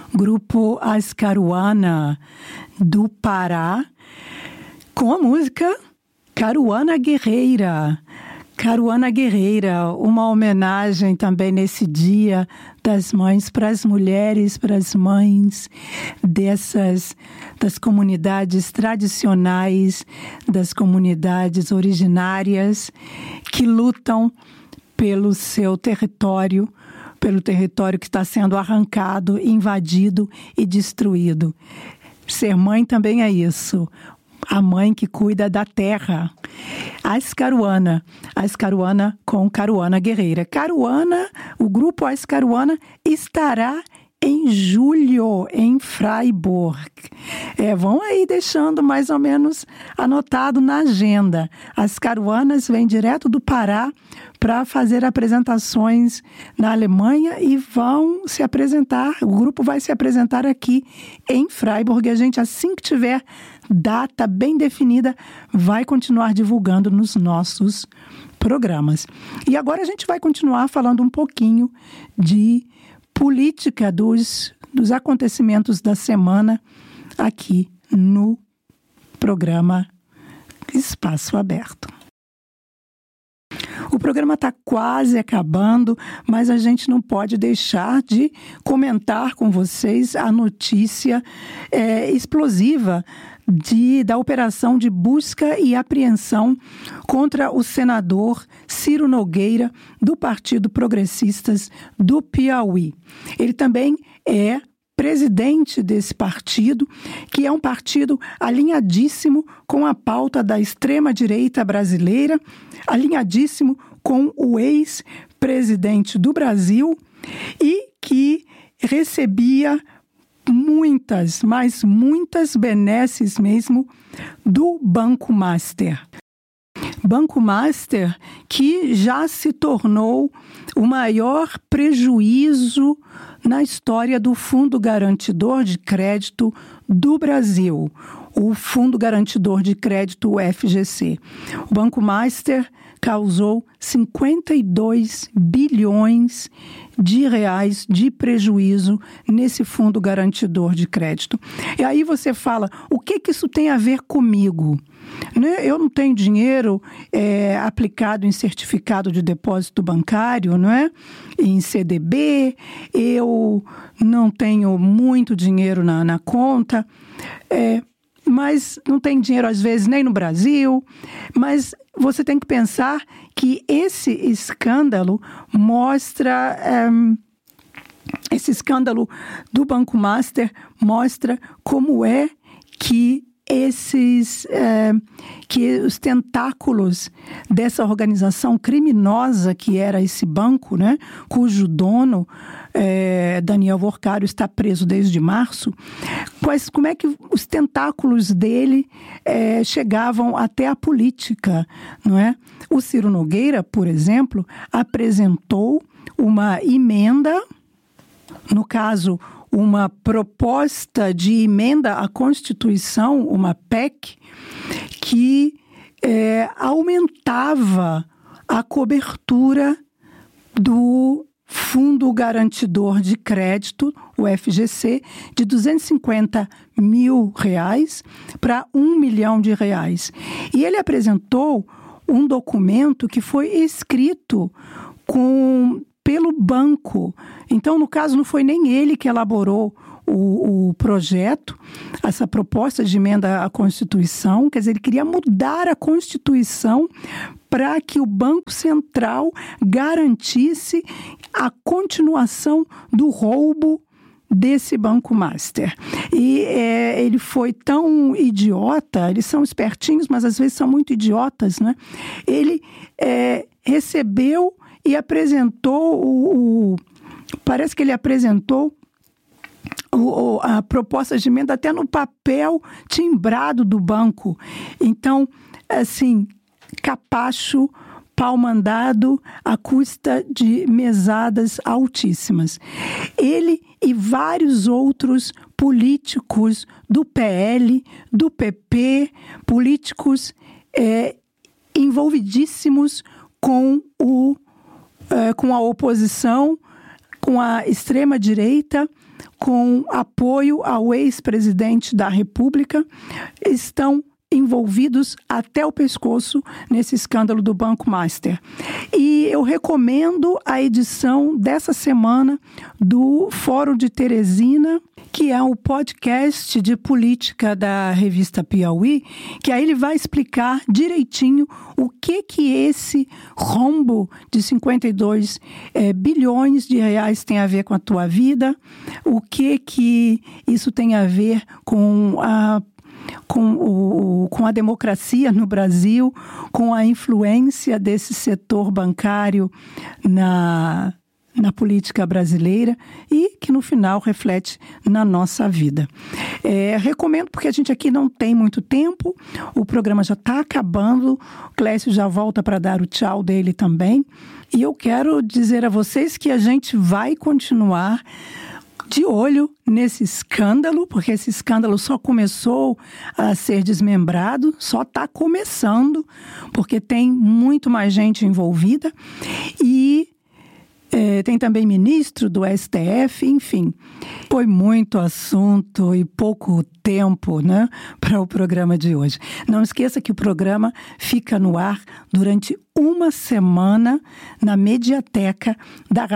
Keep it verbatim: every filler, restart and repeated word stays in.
grupo As Caruana, do Pará, com a música Caruana Guerreira. Caruana Guerreira, uma homenagem também nesse Dia das Mães para as mulheres, para as mães dessas, das comunidades tradicionais, das comunidades originárias que lutam pelo seu território, pelo território que está sendo arrancado, invadido e destruído. Ser mãe também é isso. A mãe que cuida da terra. As Caruana. As Caruana com Caruana Guerreira. Caruana, o grupo As Caruana estará em julho, em Freiburg. É, vão aí deixando mais ou menos anotado na agenda. As Caruanas vêm direto do Pará para fazer apresentações na Alemanha e vão se apresentar, o grupo vai se apresentar aqui em Freiburg. A gente, assim que tiver data bem definida, vai continuar divulgando nos nossos programas. E agora a gente vai continuar falando um pouquinho de política dos, dos acontecimentos da semana aqui no programa Espaço Aberto. O programa está quase acabando, mas a gente não pode deixar de comentar com vocês a notícia é, explosiva de, da operação de busca e apreensão contra o senador Ciro Nogueira, do Partido Progressistas do Piauí. Ele também é presidente desse partido, que é um partido alinhadíssimo com a pauta da extrema-direita brasileira, alinhadíssimo com o ex-presidente do Brasil e que recebia muitas, mas muitas benesses mesmo do Banco Master. Banco Master que já se tornou o maior prejuízo na história do Fundo Garantidor de Crédito do Brasil, o Fundo Garantidor de Crédito, o F G C. O Banco Master causou cinquenta e dois bilhões de reais de prejuízo nesse Fundo Garantidor de Crédito. E aí você fala, o que que isso tem a ver comigo? Eu não tenho dinheiro é, aplicado em certificado de depósito bancário, não é? Em C D B, eu não tenho muito dinheiro na, na conta, é, mas não tem dinheiro às vezes nem no Brasil, mas você tem que pensar que esse escândalo mostra, é, esse escândalo do Banco Master mostra como é que esses, é, que os tentáculos dessa organização criminosa que era esse banco, né, cujo dono, é, Daniel Worcário, está preso desde março, quais, como é que os tentáculos dele é, chegavam até a política, não é? O Ciro Nogueira, por exemplo, apresentou uma emenda, no caso, uma proposta de emenda à Constituição, uma P E C, que é, aumentava a cobertura do Fundo Garantidor de Crédito, o F G C, de duzentos e cinquenta mil reais para um milhão de reais. E ele apresentou um documento que foi escrito com... pelo banco. Então, no caso, não foi nem ele que elaborou o, o projeto, essa proposta de emenda à Constituição. Quer dizer, ele queria mudar a Constituição para que o Banco Central garantisse a continuação do roubo desse Banco Master. E é, ele foi tão idiota, eles são espertinhos, mas às vezes são muito idiotas, né? Ele é, recebeu e apresentou o, o... Parece que ele apresentou o, o, a proposta de emenda até no papel timbrado do banco. Então, assim, capacho, pau mandado à custa de mesadas altíssimas. Ele e vários outros políticos do P L, do P P, políticos é, envolvidíssimos com o com a oposição, com a extrema-direita, com apoio ao ex-presidente da República, estão envolvidos até o pescoço nesse escândalo do Banco Master. E eu recomendo a edição dessa semana do Fórum de Teresina, que é o podcast de política da revista Piauí, que aí ele vai explicar direitinho o que que esse rombo de cinquenta e dois é, bilhões de reais tem a ver com a tua vida, o que que isso tem a ver com a Com, o, com a democracia no Brasil, com a influência desse setor bancário na, na política brasileira e que, no final, reflete na nossa vida. É, recomendo, porque a gente aqui não tem muito tempo, o programa já está acabando, o Clécio já volta para dar o tchau dele também. E eu quero dizer a vocês que a gente vai continuar de olho nesse escândalo, porque esse escândalo só começou a ser desmembrado, só está começando, porque tem muito mais gente envolvida e é, tem também ministro do S T F, enfim. Foi muito assunto e pouco tempo, né, para o programa de hoje. Não esqueça que o programa fica no ar durante uma semana na Mediateca da